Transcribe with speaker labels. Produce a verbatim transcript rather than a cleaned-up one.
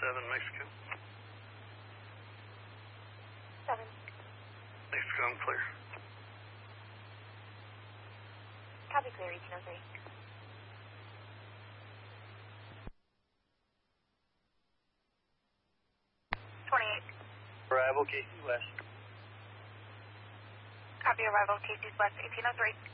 Speaker 1: seven, Mexico.
Speaker 2: seven.
Speaker 1: Mexico, I'm clear.
Speaker 2: Copy, clear, eighteen oh three. twenty-eight.
Speaker 1: Arrival, Casey's West.
Speaker 2: Copy, arrival, Casey's West, eighteen oh three.